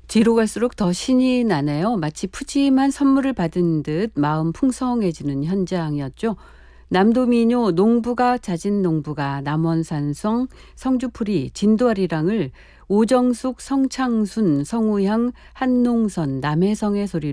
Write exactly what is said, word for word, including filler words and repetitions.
뒤로 갈수록 더 신이 나네요. 마치 푸짐한 선물을 받은 듯 마음 풍성해지는 현장이었죠. 남도민요, 농부가 잦은 농부가, 남원산성, 성주풀이, 진도아리랑을 오정숙, 성창순, 성우향, 한농선, 남해성의 소리로